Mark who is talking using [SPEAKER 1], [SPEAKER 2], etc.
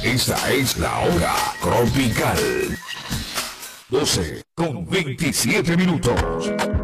[SPEAKER 1] Esta es la hora tropical. 12 con 27 minutos.